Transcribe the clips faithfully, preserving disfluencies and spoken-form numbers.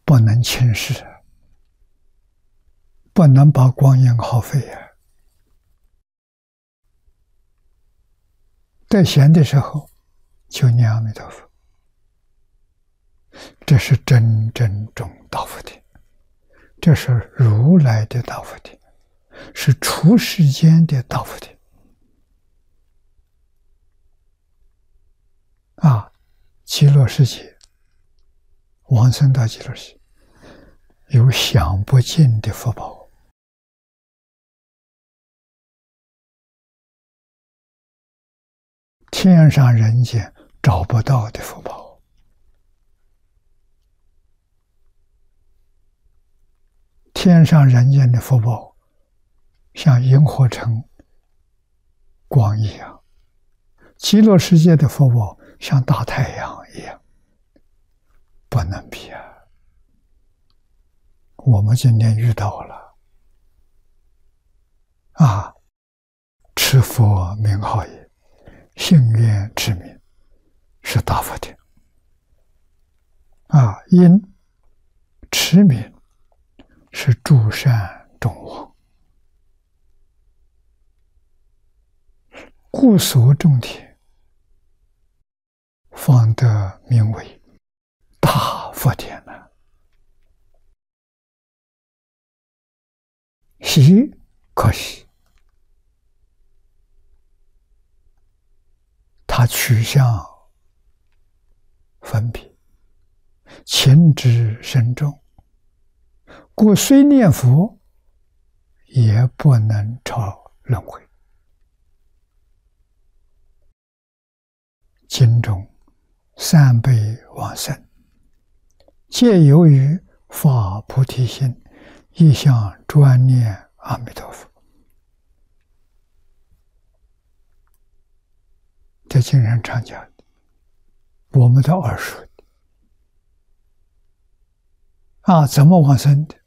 不能轻视，不能把光阴耗费呀、啊。在闲的时候就念阿弥陀佛，这是真正中大福田，这是如来的大福田，是出世间的大福田啊！极乐世界，往生到极乐世界，有享不尽的福报。天上人间找不到的福报，天上人间的福报像萤火虫光一样，极乐世界的福报像大太阳一样，不能比啊！我们今天遇到了啊，持佛名号也，信愿持名，是大福田啊！因持名是诸善众王，故所种田，方得名为大福田呢、啊。喜可喜，他取向分别，情之深重，故虽念佛，也不能超轮回。经中三辈往生，皆由于发菩提心，一向专念阿弥陀佛。这经上常讲的，我们都耳熟的啊，怎么往生的？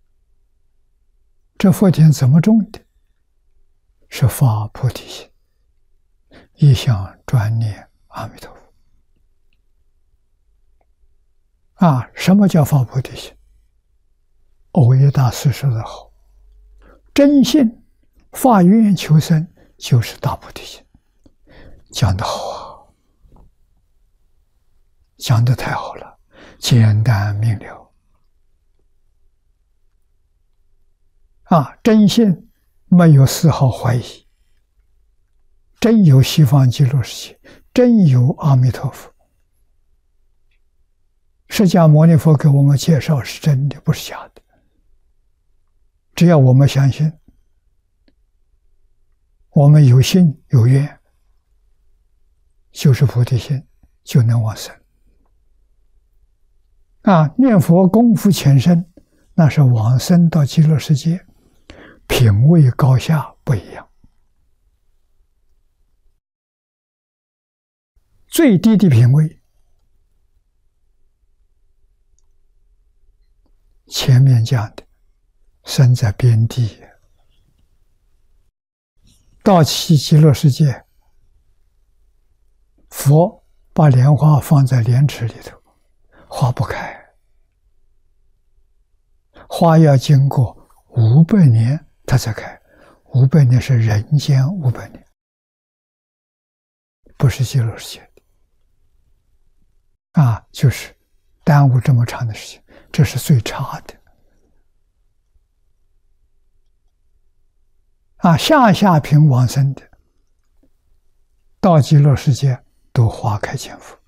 这福田怎么种的？是发菩提心，一向专念阿弥陀佛。啊，什么叫发菩提心？蕅益大师说得好，真信发愿求生就是大菩提心。讲得好啊，讲得太好了，简单明了啊！真信没有丝毫怀疑，真有西方极乐世界，真有阿弥陀佛。释迦牟尼佛给我们介绍是真的，不是假的。只要我们相信，我们有心有愿，就是菩提心，就能往生。啊，念佛功夫浅深，那是往生到极乐世界，品位高下不一样。最低的品位，前面讲的，生在边地，到其极乐世界，佛把莲花放在莲池里头，花不开，花要经过五百年它才开，五百年是人间五百年，不是极乐世界的啊，就是耽误这么长的时间，这是最差的啊。下下品往生的，到极乐世界都花开见佛，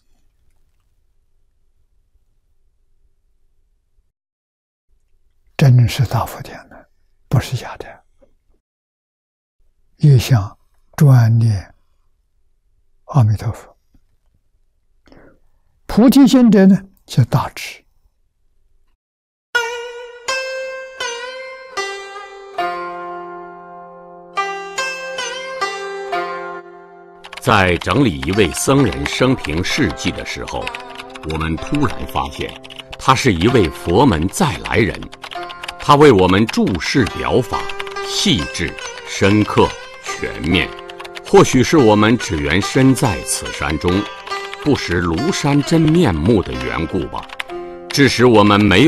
真是大福田的，不是假的。一向专念阿弥陀佛，菩提心者呢，是大智。 在整理一位僧人生平事迹的时候，我们突然发现，他是一位佛门再来人。他为我们注释表法，细致、深刻、全面。或许是我们只缘身在此山中，不识庐山真面目的缘故吧，致使我们没有